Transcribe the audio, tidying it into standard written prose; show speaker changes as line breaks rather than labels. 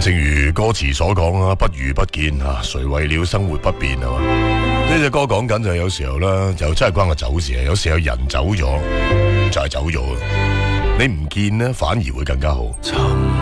正如歌詞所講啊，不如不見啊，誰為了生活不變啊嘛？呢隻歌講緊就係有時候啦，就真係關個走事啊。有時候人走咗就係走咗，你唔見呢，反而會更加好。